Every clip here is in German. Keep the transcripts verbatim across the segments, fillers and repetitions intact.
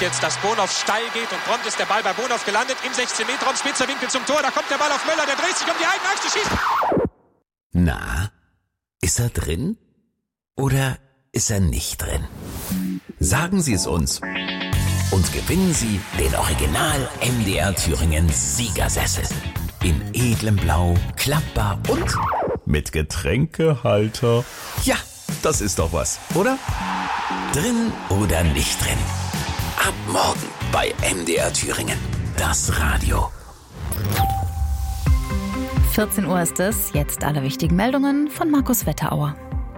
jetzt, dass Bonhoff steil geht und prompt ist der Ball bei Bonhoff gelandet im sechzehn Meter Raum, spitzer Winkel zum Tor, da kommt der Ball auf Möller, der dreht sich um die eigene Achse, schießt. Na, ist er drin oder ist er nicht drin? Sagen Sie es uns und gewinnen Sie den Original M D R Thüringen Siegersessel. In edlem Blau, klappbar und mit Getränkehalter. Ja, das ist doch was, oder? Drin oder nicht drin? Ab morgen bei M D R Thüringen. Das Radio. vierzehn Uhr ist es. Jetzt alle wichtigen Meldungen von Markus Wetterauer.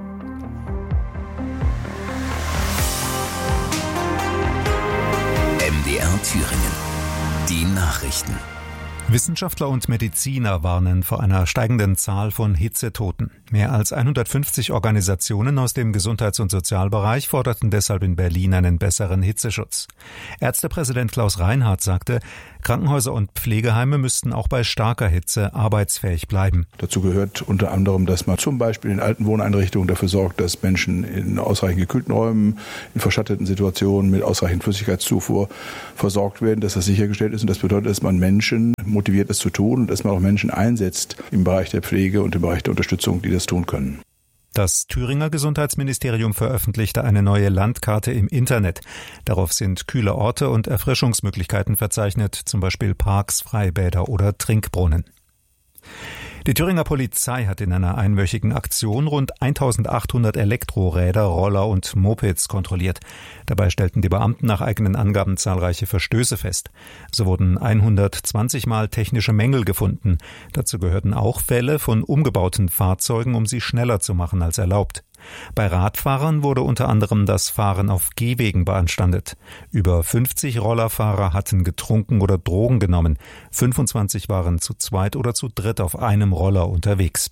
M D R Thüringen. Die Nachrichten. Wissenschaftler und Mediziner warnen vor einer steigenden Zahl von Hitzetoten. Mehr als hundertfünfzig Organisationen aus dem Gesundheits- und Sozialbereich forderten deshalb in Berlin einen besseren Hitzeschutz. Ärztepräsident Klaus Reinhardt sagte, Krankenhäuser und Pflegeheime müssten auch bei starker Hitze arbeitsfähig bleiben. Dazu gehört unter anderem, dass man zum Beispiel in alten Wohneinrichtungen dafür sorgt, dass Menschen in ausreichend gekühlten Räumen, in verschatteten Situationen mit ausreichend Flüssigkeitszufuhr versorgt werden, dass das sichergestellt ist. Und das bedeutet, dass man Menschen motiviert, es zu tun und dass man auch Menschen einsetzt im Bereich der Pflege und im Bereich der Unterstützung, die das tun können. Das Thüringer Gesundheitsministerium veröffentlichte eine neue Landkarte im Internet. Darauf sind kühle Orte und Erfrischungsmöglichkeiten verzeichnet, zum Beispiel Parks, Freibäder oder Trinkbrunnen. Die Thüringer Polizei hat in einer einwöchigen Aktion rund eintausendachthundert Elektroräder, Roller und Mopeds kontrolliert. Dabei stellten die Beamten nach eigenen Angaben zahlreiche Verstöße fest. So wurden hundertzwanzig Mal technische Mängel gefunden. Dazu gehörten auch Fälle von umgebauten Fahrzeugen, um sie schneller zu machen als erlaubt. Bei Radfahrern wurde unter anderem das Fahren auf Gehwegen beanstandet. Über fünfzig Rollerfahrer hatten getrunken oder Drogen genommen. fünfundzwanzig waren zu zweit oder zu dritt auf einem Roller unterwegs.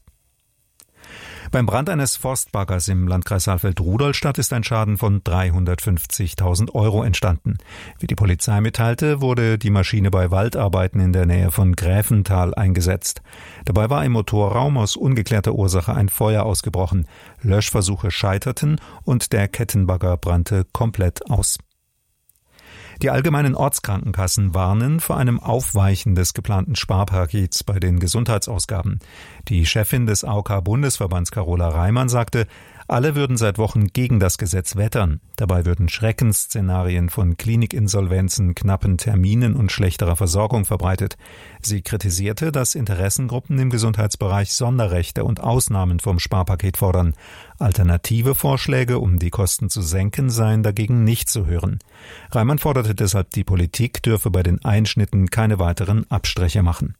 Beim Brand eines Forstbaggers im Landkreis Saalfeld-Rudolstadt ist ein Schaden von dreihundertfünfzigtausend Euro entstanden. Wie die Polizei mitteilte, wurde die Maschine bei Waldarbeiten in der Nähe von Gräfental eingesetzt. Dabei war im Motorraum aus ungeklärter Ursache ein Feuer ausgebrochen. Löschversuche scheiterten und der Kettenbagger brannte komplett aus. Die allgemeinen Ortskrankenkassen warnen vor einem Aufweichen des geplanten Sparpakets bei den Gesundheitsausgaben. Die Chefin des A O K-Bundesverbands Carola Reimann sagte, alle würden seit Wochen gegen das Gesetz wettern. Dabei würden Schreckensszenarien von Klinikinsolvenzen, knappen Terminen und schlechterer Versorgung verbreitet. Sie kritisierte, dass Interessengruppen im Gesundheitsbereich Sonderrechte und Ausnahmen vom Sparpaket fordern. Alternative Vorschläge, um die Kosten zu senken, seien dagegen nicht zu hören. Reimann forderte deshalb, die Politik dürfe bei den Einschnitten keine weiteren Abstriche machen.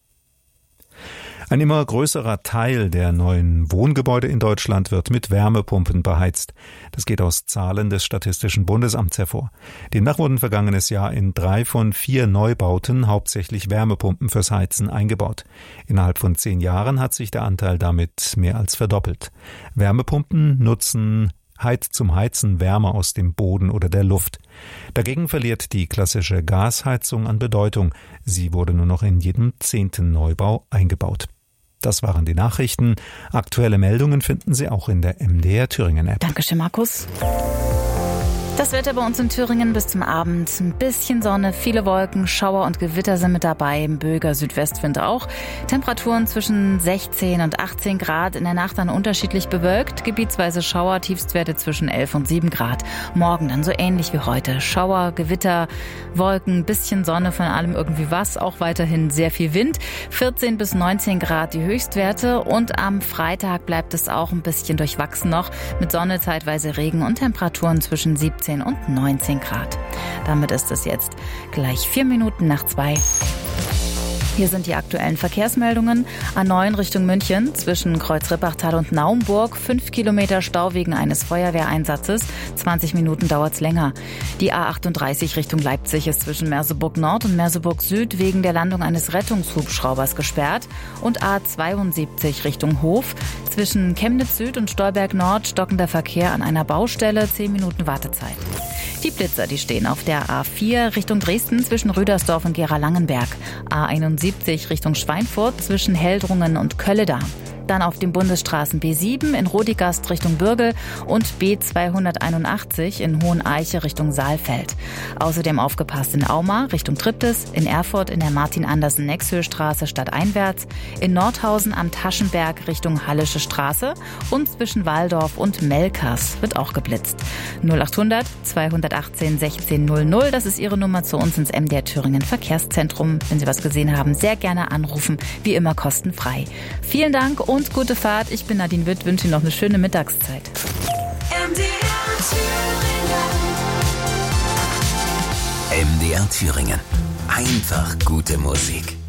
Ein immer größerer Teil der neuen Wohngebäude in Deutschland wird mit Wärmepumpen beheizt. Das geht aus Zahlen des Statistischen Bundesamts hervor. Demnach wurden vergangenes Jahr in drei von vier Neubauten hauptsächlich Wärmepumpen fürs Heizen eingebaut. Innerhalb von zehn Jahren hat sich der Anteil damit mehr als verdoppelt. Wärmepumpen nutzen zum Heizen Wärme aus dem Boden oder der Luft. Dagegen verliert die klassische Gasheizung an Bedeutung. Sie wurde nur noch in jedem zehnten Neubau eingebaut. Das waren die Nachrichten. Aktuelle Meldungen finden Sie auch in der M D R Thüringen App. Dankeschön, Markus. Das Wetter bei uns in Thüringen bis zum Abend. Ein bisschen Sonne, viele Wolken, Schauer und Gewitter sind mit dabei. Im Böger Südwestwind auch. Temperaturen zwischen sechzehn und achtzehn Grad. In der Nacht dann unterschiedlich bewölkt. Gebietsweise Schauer, Tiefstwerte zwischen elf und sieben Grad. Morgen dann so ähnlich wie heute. Schauer, Gewitter, Wolken, bisschen Sonne, von allem irgendwie was. Auch weiterhin sehr viel Wind. vierzehn bis neunzehn Grad die Höchstwerte. Und am Freitag bleibt es auch ein bisschen durchwachsen noch. Mit Sonne, zeitweise Regen und Temperaturen zwischen siebzehn und neunzehn Grad. Damit ist es jetzt gleich vier Minuten nach zwei. Hier sind die aktuellen Verkehrsmeldungen. A neun Richtung München zwischen Kreuz-Rippachtal und Naumburg. Fünf Kilometer Stau wegen eines Feuerwehreinsatzes. zwanzig Minuten dauert's länger. Die A achtunddreißig Richtung Leipzig ist zwischen Merseburg Nord und Merseburg Süd wegen der Landung eines Rettungshubschraubers gesperrt. Und A zweiundsiebzig Richtung Hof. Zwischen Chemnitz Süd und Stolberg Nord stockender Verkehr an einer Baustelle. zehn Minuten Wartezeit. Die Blitzer, die stehen auf der A vier Richtung Dresden zwischen Rüdersdorf und Gera-Langenberg. A einundsiebzig Richtung Schweinfurt zwischen Heldrungen und Kölleda. Dann auf den Bundesstraßen B sieben in Rodigast Richtung Bürgel und B zweihunderteinundachtzig in Hoheneiche Richtung Saalfeld. Außerdem aufgepasst in Auma Richtung Triptis, in Erfurt in der Martin-Andersen-Nexhöhe-Straße stadteinwärts, in Nordhausen am Taschenberg Richtung Hallische Straße und zwischen Walldorf und Melkers wird auch geblitzt. null achthundert zweihundertachtzehn sechzehn null null, das ist Ihre Nummer zu uns ins M D R Thüringen Verkehrszentrum. Wenn Sie was gesehen haben, sehr gerne anrufen, wie immer kostenfrei. Vielen Dank und gute Fahrt. Ich bin Nadine Witt, wünsche Ihnen noch eine schöne Mittagszeit. M D R Thüringen. M D R Thüringen. Einfach gute Musik.